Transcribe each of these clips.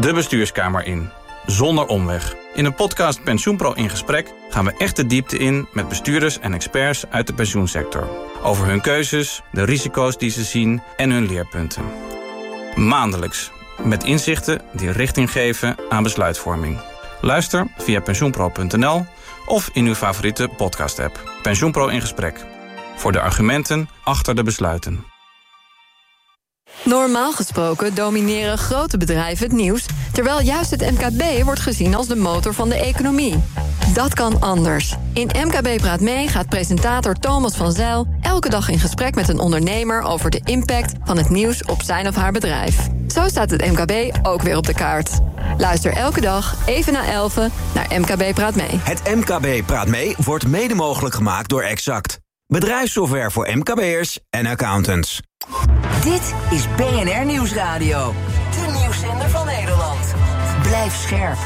de bestuurskamer in. Zonder omweg. In de podcast PensioenPro in gesprek gaan we echt de diepte in met bestuurders en experts uit de pensioensector. Over hun keuzes, de risico's die ze zien en hun leerpunten. Maandelijks. Met inzichten die richting geven aan besluitvorming. Luister via pensioenpro.nl of in uw favoriete podcast-app. PensioenPro in gesprek. Voor de argumenten achter de besluiten. Normaal gesproken domineren grote bedrijven het nieuws, terwijl juist het MKB wordt gezien als de motor van de economie. Dat kan anders. In MKB Praat Mee gaat presentator Thomas van Zijl elke dag in gesprek met een ondernemer over de impact van het nieuws op zijn of haar bedrijf. Zo staat het MKB ook weer op de kaart. Luister elke dag even na 11 naar MKB Praat Mee. Het MKB Praat Mee wordt mede mogelijk gemaakt door Exact. Bedrijfssoftware voor MKB'ers en accountants. Dit is BNR Nieuwsradio. De nieuwszender van Nederland. Blijf scherp.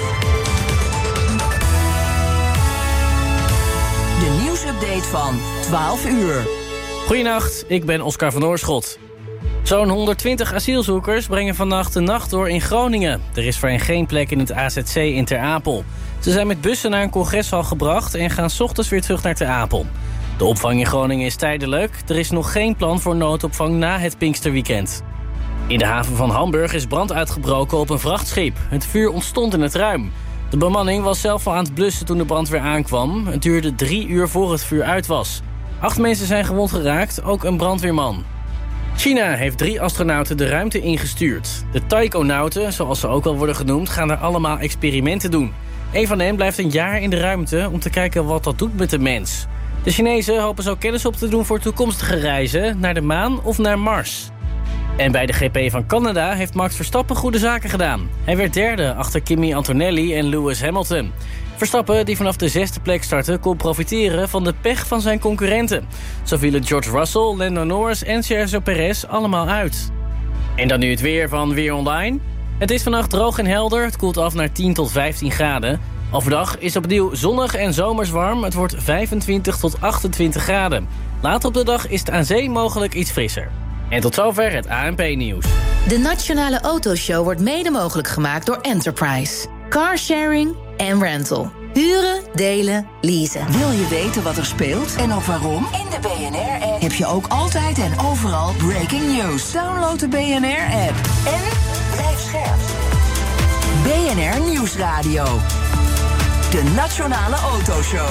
De nieuwsupdate van 12 uur. Goedenacht, ik ben Oscar van Oorschot. Zo'n 120 asielzoekers brengen vannacht de nacht door in Groningen. Er is voor hen geen plek in het AZC in Ter Apel. Ze zijn met bussen naar een congreshal gebracht en gaan 's ochtends weer terug naar Ter Apel. De opvang in Groningen is tijdelijk. Er is nog geen plan voor noodopvang na het Pinksterweekend. In de haven van Hamburg is brand uitgebroken op een vrachtschip. Het vuur ontstond in het ruim. De bemanning was zelf al aan het blussen toen de brandweer aankwam. Het duurde 3 uur voor het vuur uit was. 8 mensen zijn gewond geraakt, ook een brandweerman. China heeft 3 astronauten de ruimte ingestuurd. De taikonauten, zoals ze ook wel worden genoemd, gaan er allemaal experimenten doen. Een van hen blijft een jaar in de ruimte om te kijken wat dat doet met de mens. De Chinezen hopen zo kennis op te doen voor toekomstige reizen naar de maan of naar Mars. En bij de GP van Canada heeft Max Verstappen goede zaken gedaan. Hij werd derde achter Kimi Antonelli en Lewis Hamilton. Verstappen, die vanaf de 6e plek startte, kon profiteren van de pech van zijn concurrenten. Zo vielen George Russell, Lando Norris en Sergio Perez allemaal uit. En dan nu het weer van Weer Online. Het is vannacht droog en helder, het koelt af naar 10 tot 15 graden. Overdag is opnieuw zonnig en zomers warm. Het wordt 25 tot 28 graden. Later op de dag is het aan zee mogelijk iets frisser. En tot zover het ANP-nieuws. De Nationale Autoshow wordt mede mogelijk gemaakt door Enterprise. Carsharing en rental. Huren, delen, leasen. Wil je weten wat er speelt en ook waarom? In de BNR-app heb je ook altijd en overal breaking news. Download de BNR-app en blijf scherp. BNR Nieuwsradio. De Nationale Autoshow.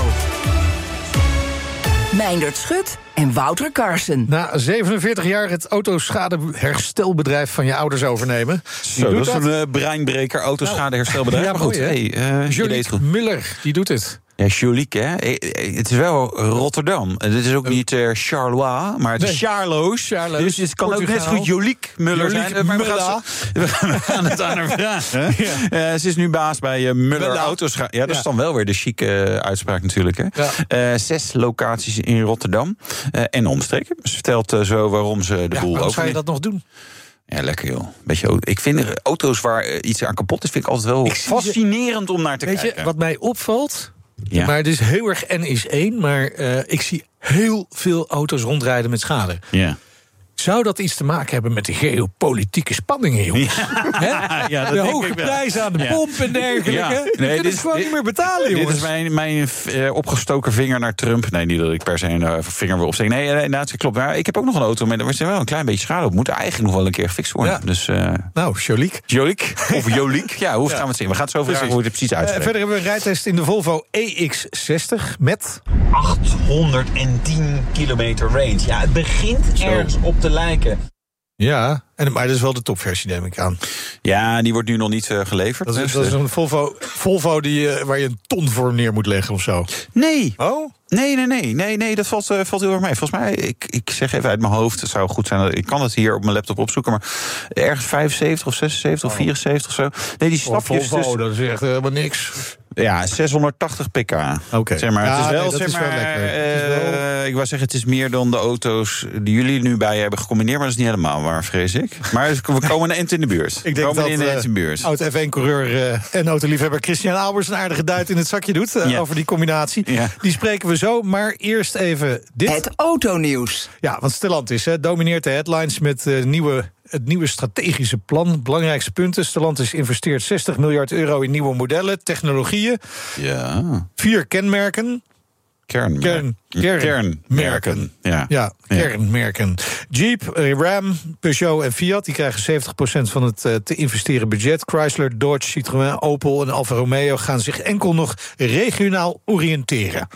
Meindert Schut en Wouter Carson. Na 47 jaar het autoschadeherstelbedrijf van je ouders overnemen. Zo, dat is een breinbreker, autoschadeherstelbedrijf. Ja, maar goed, Joliek Muller, die doet het. Ja, Joliek, hè. Het is wel Rotterdam. Het is ook niet Charleroi, maar het is Charloes. Dus het kan ook net zo goed Joliek Muller zijn. Maar we gaan het aan haar vragen. Ja. Ze is nu baas bij Muller Autoschade. Ja, dat is dan wel weer de chique uitspraak natuurlijk. Hè. Ja. 6 locaties in Rotterdam en omstreken. Ze vertelt zo waarom ze de boel over. Hoe ga je dat nog doen? Ja, lekker joh. Beetje, ik vind auto's waar iets aan kapot is, vind ik altijd wel fascinerend om naar te kijken. Weet je, wat mij opvalt... Ja. Maar het is heel erg N is 1, maar ik zie heel veel auto's rondrijden met schade. Ja. Zou dat iets te maken hebben met de geopolitieke spanningen, jongens? Ja, de hoge prijzen aan de pomp en dergelijke. Ja. Nee, dit is gewoon niet meer betalen, jongens. Dit is mijn opgestoken vinger naar Trump. Nee, niet dat ik per se een vinger wil opsteken. Nee, dat klopt. Maar ik heb ook nog een auto, maar er is wel een klein beetje schade op. Moet eigenlijk nog wel een keer gefixt worden. Ja. Dus, nou, Joliek. Of Joliek. Ja, hoe gaan we het zien? We gaan het zo vragen hoe het precies uitspreekt. Verder hebben we een rijtest in de Volvo EX60 met 810 kilometer range. Ja, het begint ergens op te lijken. Ja, maar dat is wel de topversie, neem ik aan. Ja, die wordt nu nog niet geleverd. Dat is een Volvo waar je een ton voor neer moet leggen of zo. Nee. Oh? Nee, dat valt heel erg mee. Volgens mij, ik zeg even uit mijn hoofd, het zou goed zijn, ik kan het hier op mijn laptop opzoeken, maar ergens 75 of 76 of 74 of zo. Nee, die stapjes. Volvo, dat is echt helemaal niks. Ja, 680 pk. Oké. Zeg maar, ja, het is wel, dat zeg is maar, wel lekker. ik wou zeggen, het is meer dan de auto's die jullie nu bij hebben gecombineerd. Maar dat is niet helemaal waar, vrees ik. Maar we komen een eind in de buurt. Ik denk dat oud-F1-coureur en autoliefhebber Christian Albers een aardige duit in het zakje doet over die combinatie. Ja. Die spreken we zo, maar eerst even dit. Het autonieuws. Ja, want Stellantis domineert de headlines met het nieuwe strategische plan. Belangrijkste punten. Stellantis investeert €60 miljard in nieuwe modellen, technologieën. Ja. 4 kenmerken. Kernmerken. Ja, kernmerken. Jeep, Ram, Peugeot en Fiat die krijgen 70% van het te investeren budget. Chrysler, Dodge, Citroën, Opel en Alfa Romeo gaan zich enkel nog regionaal oriënteren.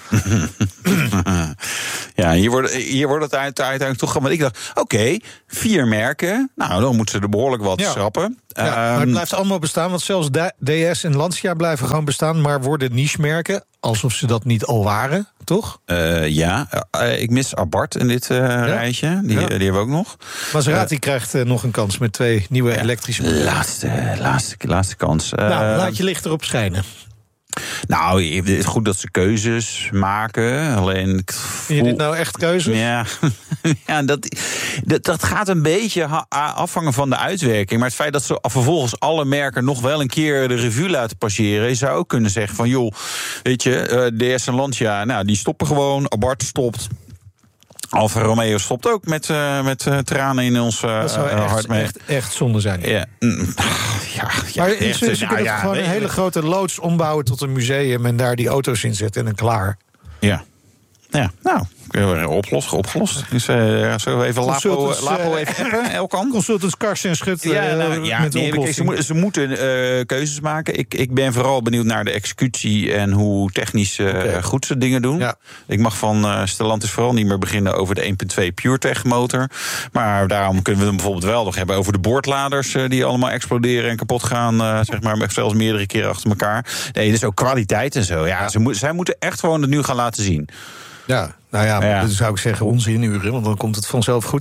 Ja, hier wordt het uiteindelijk toch... Want ik dacht, oké, 4 merken. Nou, dan moeten ze er behoorlijk wat schrappen. Ja, maar het blijft allemaal bestaan, want zelfs DS en Lancia blijven gewoon bestaan, maar worden niche-merken, alsof ze dat niet al waren, toch? Ik mis Abarth in dit rijtje. Die hebben we ook nog. Maserati krijgt nog een kans met 2 nieuwe elektrische modellen. Laatste kans. Laat je licht erop schijnen. Nou, het is goed dat ze keuzes maken. Alleen. Vind je dit nou echt keuzes? Ja, dat gaat een beetje afhangen van de uitwerking. Maar het feit dat ze vervolgens alle merken nog wel een keer de revue laten passeren, je zou ook kunnen zeggen van, joh, weet je, DS en Lancia, nou, die stoppen gewoon. Abarth stopt. Alfa Romeo stopt ook met tranen in ons hart mee. Echt zonde zijn. Ja. Maar ze kunnen gewoon een hele grote loods ombouwen tot een museum en daar die auto's in zetten en dan klaar. Ja, nou, opgelost. Dus zullen we even Lapo even appen, Elkan? Consultants Karsten en Schut met de oplossing. Ze moeten keuzes maken. Ik ben vooral benieuwd naar de executie en hoe technisch goed ze dingen doen. Ja. Ik mag van Stellantis vooral niet meer beginnen over de 1.2 PureTech motor. Maar daarom kunnen we hem bijvoorbeeld wel nog hebben over de boordladers die allemaal exploderen en kapot gaan, zeg maar, zelfs meerdere keren achter elkaar. Nee, dus ook kwaliteit en zo. Ja. Zij moeten echt gewoon het nu gaan laten zien. Ja, nou ja, dat zou ik zeggen onzinuren, want dan komt het vanzelf goed.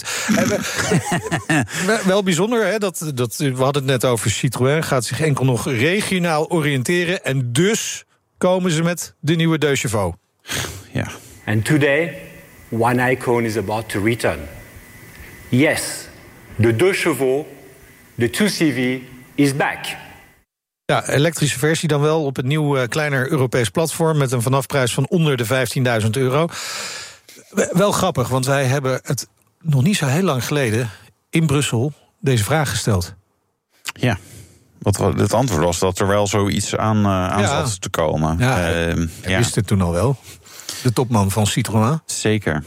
Wel bijzonder, hè, we hadden het net over Citroën, gaat zich enkel nog regionaal oriënteren en dus komen ze met de nieuwe Deux Chevaux. Ja. And today, one icon is about to return. Yes, the Deux Chevaux, the 2CV, is back. Ja, elektrische versie dan wel op het nieuw kleiner Europees platform met een vanafprijs van onder de €15.000. Wel grappig, want wij hebben het nog niet zo heel lang geleden in Brussel deze vraag gesteld. Ja, het antwoord was dat er wel zoiets aan zat te komen. Ja, wist het toen al wel. De topman van Citroën. Zeker.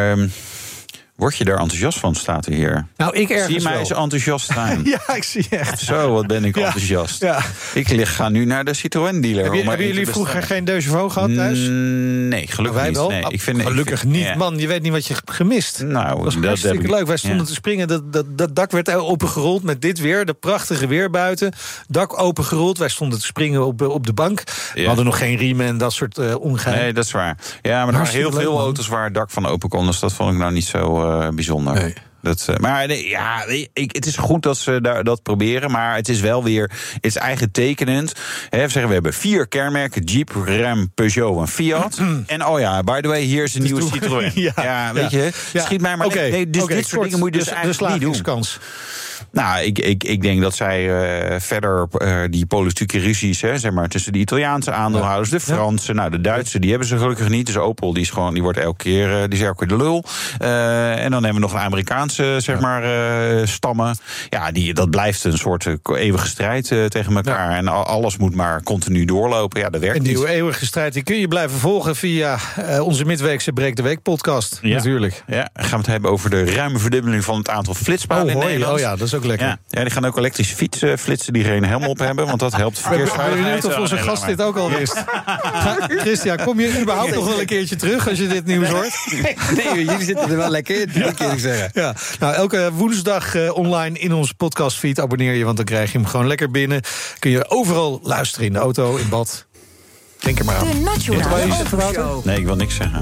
Word je daar enthousiast van, staat er hier? Nou, ik ergens zie mij wel. Eens enthousiast zijn. Ja, ik zie echt. Zo, wat ben ik enthousiast. Ja. Ik ga nu naar de Citroën-dealer. Hebben jullie vroeger geen Deux Chevaux gehad thuis? Nee, gelukkig niet. Wel? Nee, gelukkig niet. Ja. Man, je weet niet wat je gemist. Nou, dat was hartstikke leuk. Wij stonden te springen. Dat dak werd opengerold met dit weer. De prachtige weer buiten. Dak opengerold. Wij stonden te springen op de bank. We hadden nog geen riemen en dat soort ongeheim. Nee, dat is waar. Ja, maar er waren heel veel auto's waar het dak van open kon. Dus dat vond ik nou niet zo bijzonder. Nee. Maar het is goed dat ze dat proberen. Maar het is wel weer iets eigen tekenend. We hebben 4 kenmerken. Jeep, Ram, Peugeot en Fiat. En by the way, hier is een nieuwe Citroën. Weet je, schiet mij maar. Dit soort dingen moet je dus eigenlijk niet doen. Nou, ik denk dat zij verder die politieke ruzies, zeg maar, tussen de Italiaanse aandeelhouders, de Fransen, de Duitsers, die hebben ze gelukkig niet. Dus Opel, die wordt elke keer de lul. En dan hebben we nog een Amerikaanse, stammen. Ja, dat blijft een soort eeuwige strijd tegen elkaar. Ja. En alles moet maar continu doorlopen. Ja, dat werkt niet. En die eeuwige strijd, die kun je blijven volgen via onze midweekse Breek de Week podcast. Ja. Natuurlijk. Ja, gaan we het hebben over de ruime verdubbeling van het aantal flitspalen in Nederland. Oh ja, dat is ook lekker. Ja, die gaan ook elektrische fietsen flitsen die geen helm op hebben, want dat helpt verkeersveiligheid. Ik weet niet of onze gast dit ook al wist. Christian, kom je überhaupt nog wel een keertje terug als je dit nieuws hoort? Nee, jullie zitten er wel lekker in, moet ik zeggen. Ja. Nou, elke woensdag online in onze podcastfeed abonneer je, want dan krijg je hem gewoon lekker binnen. Kun je overal luisteren, in de auto, in bad. Denk er maar aan. De Nationale Autoshow. Nee, ik wil niks zeggen.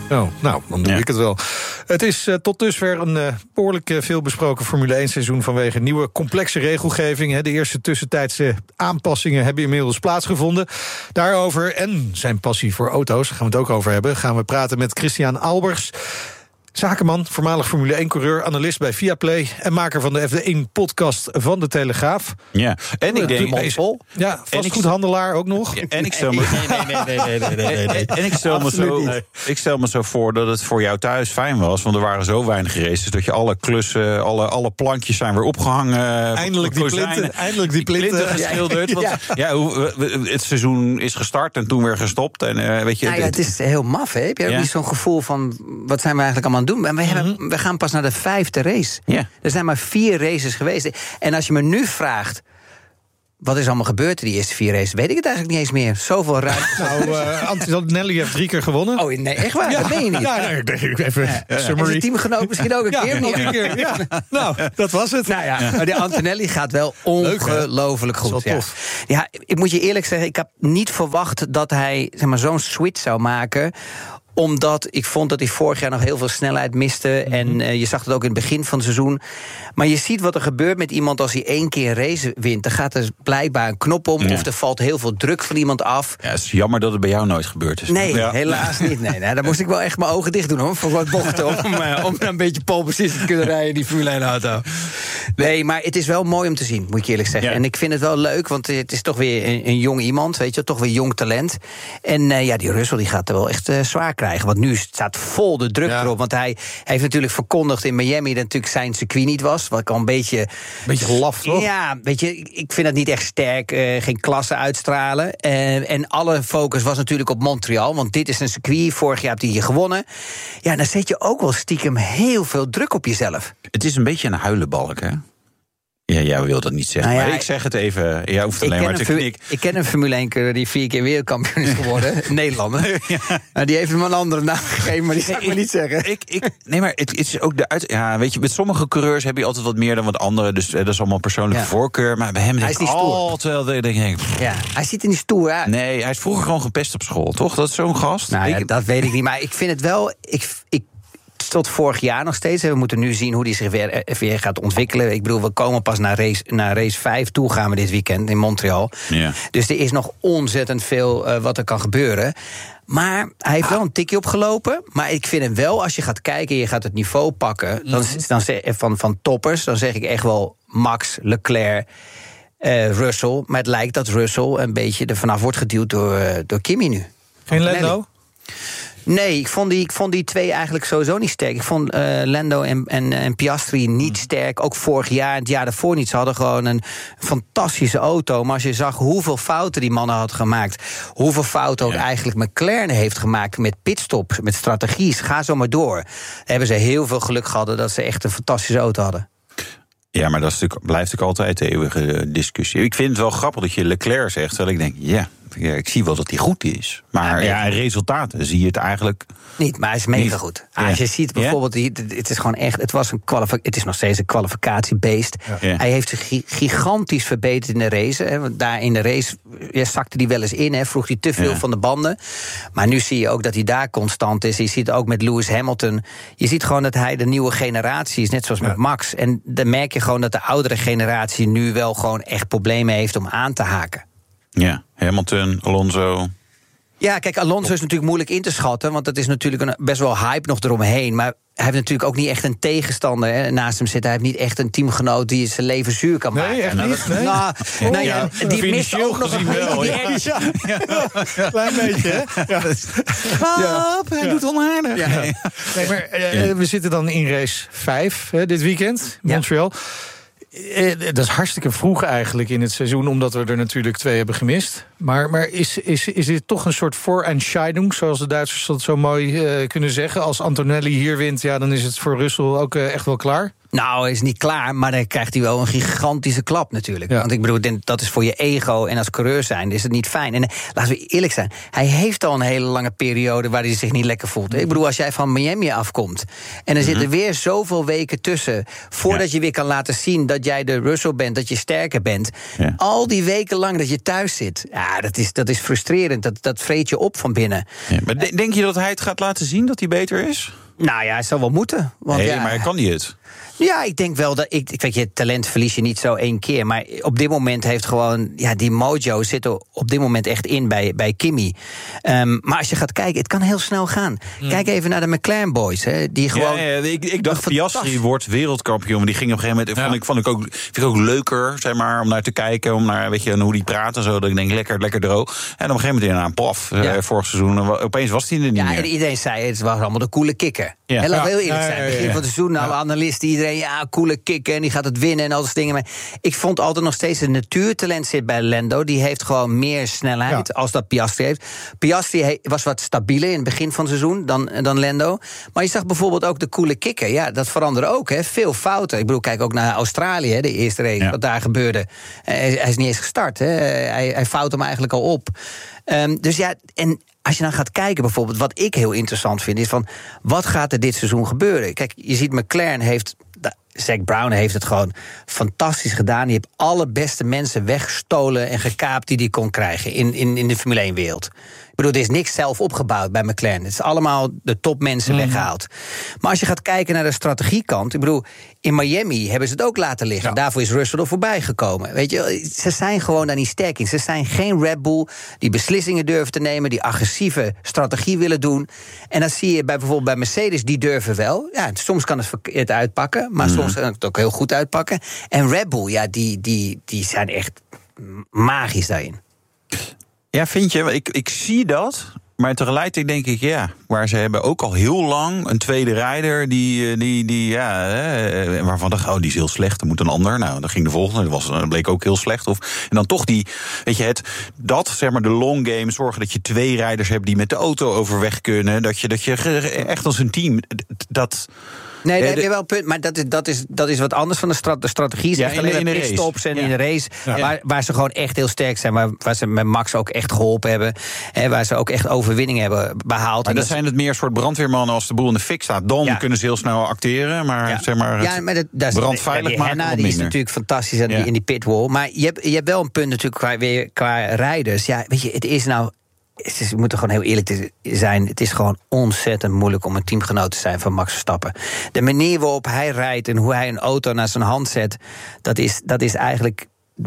Oh, nou, dan doe ik het wel. Het is tot dusver een behoorlijk veel besproken Formule 1 seizoen vanwege nieuwe complexe regelgeving. De eerste tussentijdse aanpassingen hebben inmiddels plaatsgevonden. Daarover en zijn passie voor auto's, daar gaan we het ook over hebben, gaan we praten met Christian Albers. Zakenman, voormalig Formule 1-coureur, analist bij Viaplay en maker van de F1-podcast van De Telegraaf. Ja, en ik denk... Ja, vastgoedhandelaar ook nog. Ja, en ik stel me... Nee. En ik stel me zo voor dat het voor jou thuis fijn was, want er waren zo weinig races dat je alle klussen, alle plankjes zijn weer opgehangen. Eindelijk die plinten geschilderd. Het seizoen is gestart en toen weer gestopt. En, weet je, het is heel maf, hè? Heb je ook niet zo'n gevoel van, wat zijn we eigenlijk allemaal doen? We gaan pas naar de 5e race. Ja. Er zijn maar 4 races geweest. En als je me nu vraagt, wat is allemaal gebeurd in die eerste 4 races, weet ik het eigenlijk niet eens meer. Zoveel ruimte. Antonelli heeft 3 keer gewonnen. Oh, nee, echt waar? Dat ben je niet. Ja, even summary. En zijn teamgenoot misschien ook een keer. Nog een keer. Ja. Nou, dat was het. Nou ja, maar die Antonelli gaat wel ongelooflijk goed. Dat is wel tof. Ja, ik moet je eerlijk zeggen, ik heb niet verwacht dat hij zo'n switch zou maken, omdat ik vond dat hij vorig jaar nog heel veel snelheid miste. En je zag het ook in het begin van het seizoen. Maar je ziet wat er gebeurt met iemand als hij 1 keer een race wint. Dan gaat er blijkbaar een knop om, of er valt heel veel druk van iemand af. Ja, het is jammer dat het bij jou nooit gebeurd is. Nee, helaas niet. Nee, dan moest ik wel echt mijn ogen dicht doen, hoor, voor wat bochten, om een beetje pole position te kunnen rijden in die Formule 1 auto. Nee, maar het is wel mooi om te zien, moet ik eerlijk zeggen. Ja. En ik vind het wel leuk, want het is toch weer een jong iemand, weet je, toch weer jong talent. En die Russell die gaat er wel echt zwaar krijgen. Want nu staat vol de druk erop. Want hij heeft natuurlijk verkondigd in Miami dat natuurlijk zijn circuit niet was. Wat ik al een beetje laf, toch? Ja, weet je, ik vind dat niet echt sterk. Geen klasse uitstralen. En alle focus was natuurlijk op Montreal. Want dit is een circuit. Vorig jaar heb hij hier gewonnen. Ja, dan zet je ook wel stiekem heel veel druk op jezelf. Het is een beetje een huilenbalk, hè? Ja, jij wil dat niet zeggen, maar ik zeg het even. Jij hoeft alleen maar te knikken. Ik ken een Formule 1-coureur die 4 keer wereldkampioen is geworden. Nederlander. Ja. Die heeft hem een andere naam gegeven, maar die ga ik maar niet zeggen. Nee, maar het is ook weet je, met sommige coureurs heb je altijd wat meer dan wat anderen. Dus dat is allemaal persoonlijke voorkeur. Maar bij hem denk ik altijd... Hij ziet er niet stoer uit. Nee, hij is vroeger gewoon gepest op school, toch? Dat is zo'n gast. Nou, dat weet ik niet, maar ik vind het wel... Tot vorig jaar nog steeds. We moeten nu zien hoe die zich weer gaat ontwikkelen. Ik bedoel, we komen pas naar race 5 toe gaan we dit weekend in Montreal. Ja. Dus er is nog ontzettend veel wat er kan gebeuren. Maar hij heeft wel een tikje opgelopen. Maar ik vind hem wel, als je gaat kijken en je gaat het niveau pakken, van toppers, dan zeg ik echt wel Max, Leclerc, Russell. Maar het lijkt dat Russell een beetje er vanaf wordt geduwd door Kimi nu. Geen Lando? Nee, ik vond die 2 eigenlijk sowieso niet sterk. Ik vond Lando en Piastri niet sterk. Ook vorig jaar en het jaar daarvoor niet. Ze hadden gewoon een fantastische auto. Maar als je zag hoeveel fouten die mannen hadden gemaakt, hoeveel fouten ook eigenlijk McLaren heeft gemaakt met pitstops, met strategies, ga zo maar door. Daar hebben ze heel veel geluk gehad dat ze echt een fantastische auto hadden. Ja, maar dat blijft natuurlijk altijd de eeuwige discussie. Ik vind het wel grappig dat je Leclerc zegt, terwijl ik denk, ja, ik zie wel dat hij goed is. Maar resultaten zie je het eigenlijk niet. Maar hij is mega goed. Als je ziet bijvoorbeeld, het is gewoon echt, het is nog steeds een kwalificatiebeest. Ja. Hij heeft zich gigantisch verbeterd in de race. Hè. Daar in de race zakte hij wel eens in, hè, vroeg hij te veel van de banden. Maar nu zie je ook dat hij daar constant is. Je ziet het ook met Lewis Hamilton. Je ziet gewoon dat hij de nieuwe generatie is, net zoals met Max. En dan merk je gewoon dat de oudere generatie nu wel gewoon echt problemen heeft om aan te haken. Ja, Hamilton, Alonso. Ja, kijk, Alonso is natuurlijk moeilijk in te schatten, want het is natuurlijk best wel hype nog eromheen. Maar hij heeft natuurlijk ook niet echt een tegenstander naast hem zitten. Hij heeft niet echt een teamgenoot die zijn leven zuur kan maken. Nee, echt niet? Nee? Die mist ook nog een beetje. Klein beetje, hè? Hij doet onaardig. Ja. Nee, maar we zitten dan in race 5 dit weekend, Montreal. Dat is hartstikke vroeg eigenlijk in het seizoen, omdat we er natuurlijk 2 hebben gemist. Maar is dit toch een soort Vorentscheidung, zoals de Duitsers dat zo mooi kunnen zeggen? Als Antonelli hier wint, dan is het voor Russell ook echt wel klaar? Nou, hij is niet klaar, maar dan krijgt hij wel een gigantische klap natuurlijk. Ja. Want ik bedoel, dat is voor je ego en als coureur zijn is het niet fijn. En laten we eerlijk zijn, hij heeft al een hele lange periode waar hij zich niet lekker voelt. Ik bedoel, als jij van Miami afkomt en er zitten weer zoveel weken tussen voordat je weer kan laten zien dat jij de Russell bent, dat je sterker bent. Ja. Al die weken lang dat je thuis zit, Ja, dat is frustrerend. Dat vreet je op van binnen. Ja, maar denk je dat hij het gaat laten zien dat hij beter is? Nou ja, hij zal wel moeten. Want maar kan hij het? Ja, ik denk wel dat weet je, talent verlies je niet zo 1 keer. Maar op dit moment heeft gewoon die mojo zit er op dit moment echt in bij Kimi. Maar als je gaat kijken, het kan heel snel gaan. Kijk even naar de McLaren boys. Hè, die gewoon. Ik dacht Piastri wordt wereldkampioen. Maar die ging op een gegeven moment. Vind ik ook leuker, zeg maar, om naar te kijken, om naar, weet je, hoe die praat en zo. Dat ik denk lekker droog. En op een gegeven moment paf. Vorig seizoen. Opeens was hij er niet meer. En iedereen zei het was allemaal de coole kikker. Ja. Laten we heel eerlijk zijn. Begin van het seizoen, alle analisten, iedereen, coole kikker en die gaat het winnen en al dat soort dingen. Maar ik vond altijd nog steeds een natuurtalent zit bij Lando. Die heeft gewoon meer snelheid als dat Piastri heeft. Piastri was wat stabieler in het begin van het seizoen dan Lando. Maar je zag bijvoorbeeld ook de coole kikker. Ja, dat veranderde ook. Hè. Veel fouten. Ik bedoel, kijk ook naar Australië, de eerste race, wat daar gebeurde. Hij is niet eens gestart. Hè. Hij fout hem eigenlijk al op. Dus ja, en als je dan gaat kijken bijvoorbeeld, wat ik heel interessant vind, is van, wat gaat er dit seizoen gebeuren? Kijk, je ziet McLaren heeft, Zac Brown heeft het gewoon fantastisch gedaan. Die heeft alle beste mensen weggestolen en gekaapt die hij kon krijgen in de Formule 1-wereld. Ik bedoel, er is niks zelf opgebouwd bij McLaren. Het is allemaal de topmensen weggehaald. Maar als je gaat kijken naar de strategiekant, ik bedoel, in Miami hebben ze het ook laten liggen. Ja. Daarvoor is Russell er voorbij gekomen. Weet je, ze zijn gewoon daar niet sterk in. Ze zijn geen Red Bull die beslissingen durven te nemen, die agressieve strategie willen doen. En dat zie je bijvoorbeeld bij Mercedes, die durven wel. Ja, soms kan het verkeerd uitpakken, maar soms kan het ook heel goed uitpakken. En Red Bull, ja, die zijn echt magisch daarin. Ja, vind je? Ik zie dat. Maar tegelijkertijd denk ik, maar ze hebben ook al heel lang een tweede rijder waarvan dacht, die is heel slecht, er moet een ander. Nou, dan ging de volgende, dat bleek ook heel slecht. En dan toch zeg maar de long game, zorgen dat je 2 rijders hebt die met de auto overweg kunnen, dat je echt als een team dat. Nee, daar heb je wel een punt. Maar dat is wat anders van de strategie. Ze alleen in de pitstops en in de race. Ja. Waar ze gewoon echt heel sterk zijn. Waar ze met Max ook echt geholpen hebben. Waar ze ook echt overwinningen hebben behaald. Maar dat zijn het meer soort brandweermannen als de boel in de fik staat. Dan kunnen ze heel snel acteren. Maar zeg maar, brandveilig maken wat minder. Die is natuurlijk fantastisch in die pitwall. Maar je hebt wel een punt natuurlijk qua rijders. Ja, weet je, het is nou. We moeten gewoon heel eerlijk zijn. Het is gewoon ontzettend moeilijk om een teamgenoot te zijn van Max Verstappen. De manier waarop hij rijdt en hoe hij een auto naar zijn hand zet, dat is eigenlijk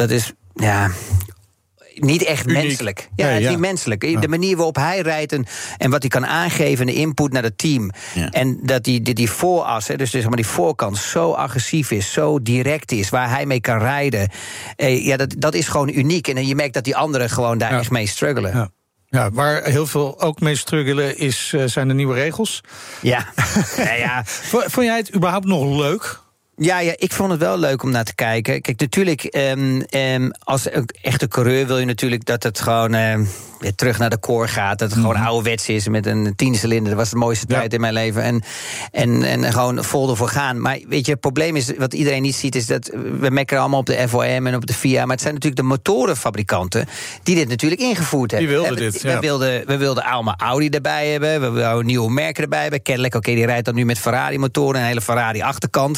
niet echt uniek. Menselijk. Ja, het is niet menselijk. Ja. De manier waarop hij rijdt en wat hij kan aangeven, de input naar het team. Ja. En dat die vooras, dus zeg maar die voorkant, zo agressief is, zo direct is, waar hij mee kan rijden. Dat is gewoon uniek. En je merkt dat die anderen gewoon daar echt mee struggelen. Ja. Ja, waar heel veel ook mee struggelen zijn de nieuwe regels. Ja. Vond jij het überhaupt nog leuk? Ja, ik vond het wel leuk om naar te kijken. Kijk, natuurlijk, als echte coureur wil je natuurlijk dat het gewoon weer terug naar de core gaat. Dat het gewoon ouderwets is met een 10-cilinder. Dat was de mooiste tijd in mijn leven. En gewoon vol ervoor gaan. Maar weet je, het probleem is, wat iedereen niet ziet, is dat we mekkeren allemaal op de FOM en op de FIA. Maar het zijn natuurlijk de motorenfabrikanten die dit natuurlijk ingevoerd hebben. Die wilden dit, We wilden allemaal Audi erbij hebben. We wilden nieuwe merken erbij hebben. Cadillac, die rijdt dan nu met Ferrari-motoren en een hele Ferrari-achterkant.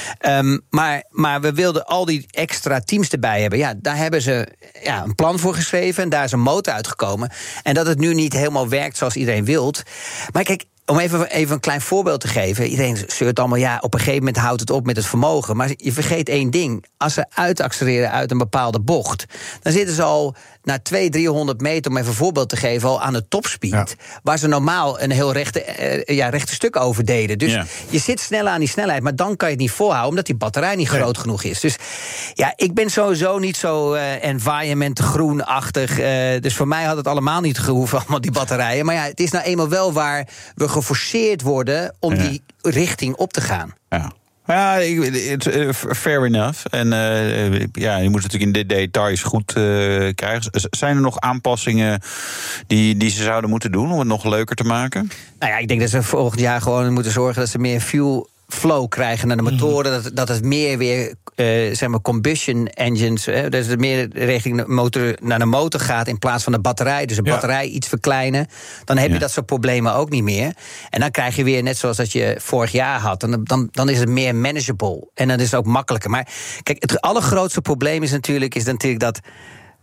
Maar we wilden al die extra teams erbij hebben. Ja, daar hebben ze een plan voor geschreven en daar is een motor uitgekomen. En dat het nu niet helemaal werkt zoals iedereen wilt. Maar kijk, om even een klein voorbeeld te geven. Iedereen zeurt allemaal, op een gegeven moment houdt het op met het vermogen. Maar je vergeet één ding. Als ze uitaccelereren uit een bepaalde bocht, dan zitten ze al na 200-300 meter, om even een voorbeeld te geven, al aan de topspeed. Ja. Waar ze normaal een heel rechte stuk over deden. Dus je zit sneller aan die snelheid, maar dan kan je het niet volhouden, omdat die batterij niet groot genoeg is. Dus ik ben sowieso niet zo environment groenachtig. Dus voor mij had het allemaal niet gehoeven, allemaal die batterijen. Maar het is nou eenmaal wel waar we geforceerd worden om die richting op te gaan. Ja. Ja, fair enough. En je moet het natuurlijk in de details goed krijgen. Zijn er nog aanpassingen die ze zouden moeten doen om het nog leuker te maken? Nou ja, ik denk dat ze volgend jaar gewoon moeten zorgen dat ze meer fuel flow krijgen naar de motoren. Dat het meer weer combustion engines, dat het meer richting de motor, naar de motor gaat in plaats van de batterij. Dus de batterij iets verkleinen. Dan heb je dat soort problemen ook niet meer. En dan krijg je weer net zoals dat je vorig jaar had. Dan is het meer manageable. En dan is het ook makkelijker. Maar kijk, het allergrootste probleem is natuurlijk dat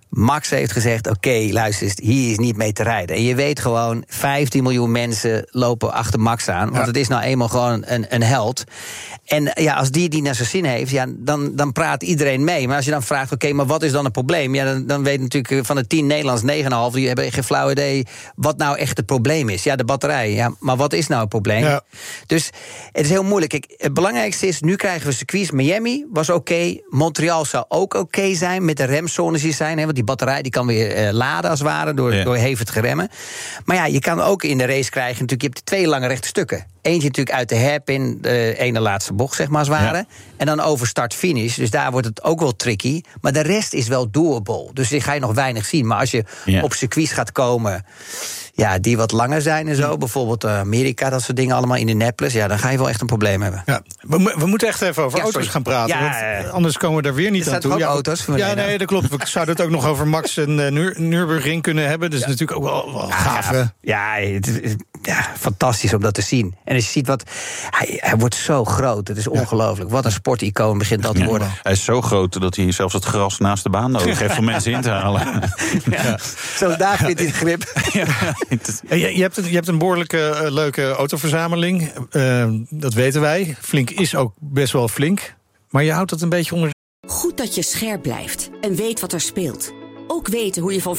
Max heeft gezegd, oké, luister eens, hier is niet mee te rijden. En je weet gewoon, 15 miljoen mensen lopen achter Max aan. Want het is nou eenmaal gewoon een held. En ja, als die naar zijn zin heeft, ja, dan praat iedereen mee. Maar als je dan vraagt, oké, maar wat is dan het probleem? Ja, dan weet natuurlijk van de 10 Nederlands 9,5... die hebben geen flauw idee wat nou echt het probleem is. Ja, de batterij. Ja, maar wat is nou het probleem? Ja. Dus het is heel moeilijk. Kijk, het belangrijkste is, nu krijgen we circuits. Miami was oké. Montreal zou ook oké zijn met de remzones die zijn. Hè, want die batterij die kan weer laden als het ware door hevig remmen. Maar ja, je kan ook in de race krijgen natuurlijk, je hebt 2 lange rechte stukken. Eentje natuurlijk uit de hairpin, de ene laatste bocht, zeg maar, als het ware. Ja. En dan over start-finish. Dus daar wordt het ook wel tricky. Maar de rest is wel doable. Dus die ga je nog weinig zien. Maar als je op circuits gaat komen, ja, die wat langer zijn en zo, bijvoorbeeld Amerika, dat soort dingen allemaal in Indianapolis, ja, dan ga je wel echt een probleem hebben. Ja. We moeten echt even over auto's gaan praten. Ja, want anders komen we daar weer niet aan toe. Auto's. Ja, nee, dat klopt. We zouden het ook nog over Max en Nürburgring kunnen hebben. Dus natuurlijk ook wel gaaf. Ja, fantastisch om dat te zien. En als je ziet wat, hij wordt zo groot. Het is ongelooflijk. Wat een sporticoon begint dat te worden. Hij is zo groot dat hij zelfs het gras naast de baan nodig heeft om mensen in te halen. Zo daar vindt hij de grip. Je hebt een behoorlijke leuke autoverzameling. Dat weten wij. Flink is ook best wel flink. Maar je houdt dat een beetje onder. Goed dat je scherp blijft en weet wat er speelt. Ook weten hoe je van